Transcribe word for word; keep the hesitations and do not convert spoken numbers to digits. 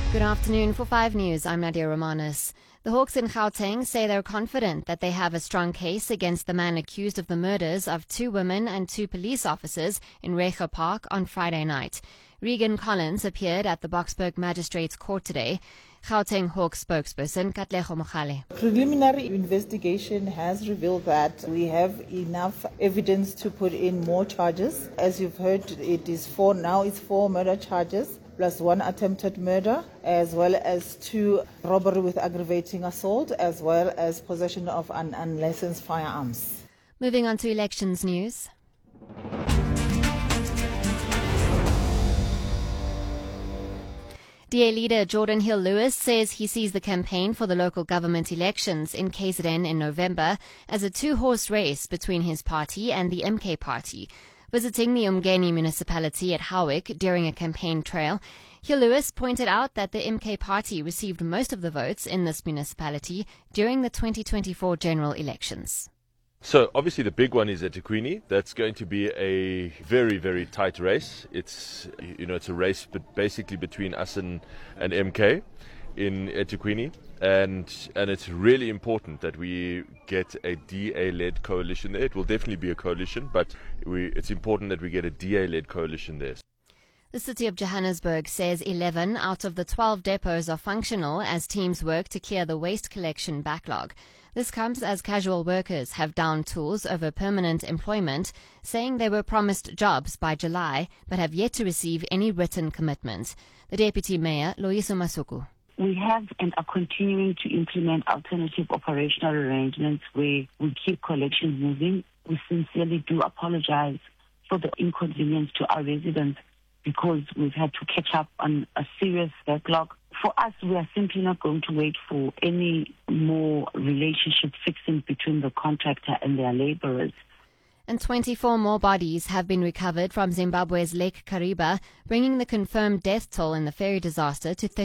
Good afternoon. For five News, I'm Nadia Romanis. The Hawks in Gauteng say they're confident that they have a strong case against the man accused of the murders of two women and two police officers in Rego Park on Friday night. Regan Collins appeared at the Boksburg Magistrates Court today. Gauteng Hawks spokesperson Katlego Mogale. Preliminary investigation has revealed that we have enough evidence to put in more charges. As you've heard, it is four now. It's four murder charges plus one attempted murder, as well as two robbery with aggravating assault, as well as possession of an unlicensed firearms. Moving on to elections news. D A leader Jordan Hill-Lewis says he sees the campaign for the local government elections in K Z N in November as a two-horse race between his party and the M K party. Visiting the Umgeni municipality at Howick during a campaign trail, Hill-Lewis pointed out that the M K party received most of the votes in this municipality during the twenty twenty-four general elections. So obviously the big one is eThekwini. That's going to be a very, very tight race. It's, you know, it's a race but basically between us and, and M K in eThekwini. And and it's really important that we get a D A-led coalition there. It will definitely be a coalition, but we, it's important that we get a D A-led coalition there. The city of Johannesburg says eleven out of the twelve depots are functional as teams work to clear the waste collection backlog. This comes as casual workers have downed tools over permanent employment, saying they were promised jobs by July but have yet to receive any written commitment. The Deputy Mayor, Loyiso Masuku. We have and are continuing to implement alternative operational arrangements where we keep collections moving. We sincerely do apologize for the inconvenience to our residents because we've had to catch up on a serious backlog. For us, we are simply not going to wait for any more relationship fixing between the contractor and their laborers. And twenty-four more bodies have been recovered from Zimbabwe's Lake Kariba, bringing the confirmed death toll in the ferry disaster to